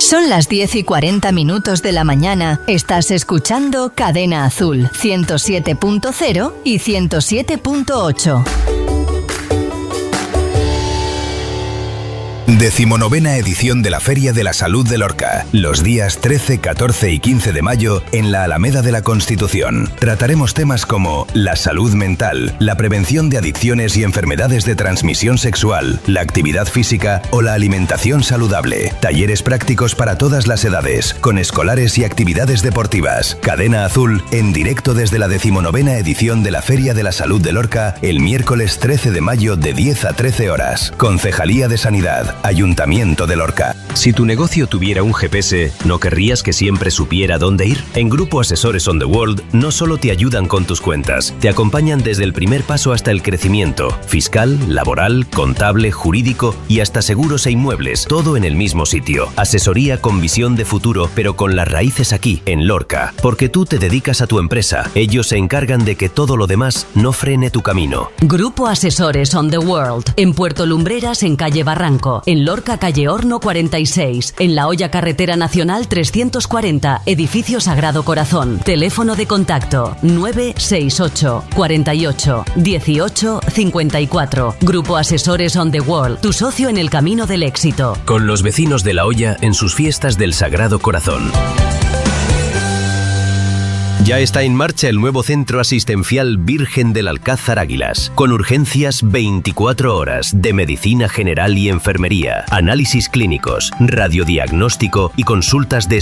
Son las 10:40 de la mañana. Estás escuchando Cadena Azul, 107.0 y 107.8. 19ª edición de la Feria de la Salud de Lorca, los días 13, 14 y 15 de mayo en la Alameda de la Constitución. Trataremos temas como la salud mental, la prevención de adicciones y enfermedades de transmisión sexual, la actividad física o la alimentación saludable. Talleres prácticos para todas las edades, con escolares y actividades deportivas. Cadena Azul, en directo desde la 19ª edición de la Feria de la Salud de Lorca, el miércoles 13 de mayo de 10 a 13 horas. Concejalía de Sanidad, Ayuntamiento de Lorca. Si tu negocio tuviera un GPS, ¿no querrías que siempre supiera dónde ir? En Grupo Asesores on the World no solo te ayudan con tus cuentas, te acompañan desde el primer paso hasta el crecimiento, fiscal, laboral, contable, jurídico y hasta seguros e inmuebles, todo en el mismo sitio. Asesoría con visión de futuro, pero con las raíces aquí, en Lorca. Porque tú te dedicas a tu empresa, ellos se encargan de que todo lo demás no frene tu camino. Grupo Asesores on the World, en Puerto Lumbreras, en calle Barranco, en Lorca, calle Horno 46, en La Hoya, carretera nacional 340, edificio Sagrado Corazón. Teléfono de contacto 968 48 18 54. Grupo Asesores on the World, tu socio en el camino del éxito. Con los vecinos de La Hoya en sus fiestas del Sagrado Corazón. Ya está en marcha el nuevo centro asistencial Virgen del Alcázar Águilas, con urgencias 24 horas de medicina general y enfermería, análisis clínicos, radiodiagnóstico y consultas de